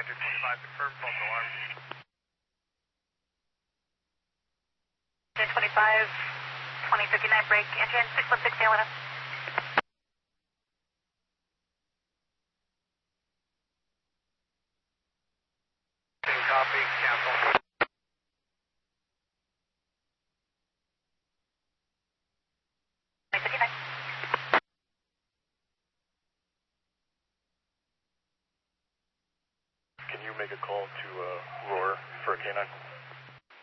25, confirm false alarm. 1025, 2059, break engine, 616 Atlanta. Copy, cancel. Can you make a call to Roar for a K9?